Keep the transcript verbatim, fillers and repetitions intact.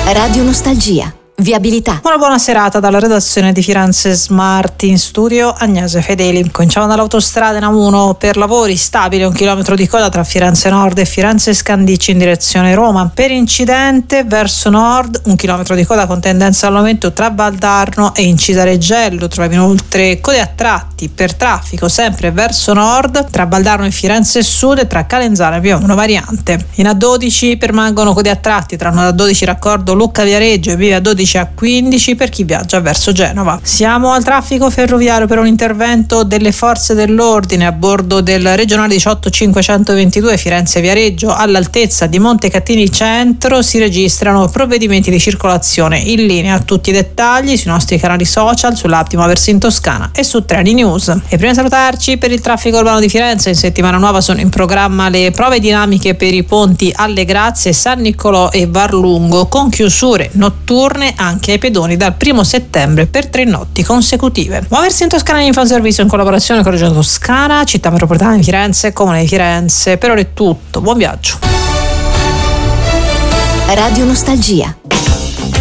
Radio Nostalgia. Viabilità. Una buona serata dalla redazione di Firenze Smart, in studio Agnese Fedeli. Cominciamo dall'autostrada N A uno per lavori, stabile un chilometro di coda tra Firenze Nord e Firenze Scandicci in direzione Roma. Per incidente verso nord un chilometro di coda con tendenza all'aumento tra Valdarno e Incisa Reggello. Troviamo inoltre code a tratti per traffico sempre verso nord tra Valdarno e Firenze Sud e tra Calenzano e Via uno variante. In A dodici permangono code a tratti tra A dodici raccordo Lucca Viareggio e via dodici a quindici per chi viaggia verso Genova. Siamo al traffico ferroviario per un intervento delle forze dell'ordine a bordo del regionale diciotto cinquecentoventidue Firenze Viareggio. All'altezza di Montecatini Centro si registrano provvedimenti di circolazione. In linea tutti i dettagli sui nostri canali social, sull'app di Muoversi in Toscana e su Treni News. E prima di salutarci, per il traffico urbano di Firenze in settimana nuova sono in programma le prove dinamiche per i ponti Alle Grazie, San Niccolò e Varlungo, con chiusure notturne anche ai pedoni dal primo settembre per tre notti consecutive. Muoversi in Toscana in Infoservicio in collaborazione con Regione Toscana, Città Metropolitana di Firenze, Comune di Firenze. Per ora è tutto, buon viaggio. Radio Nostalgia.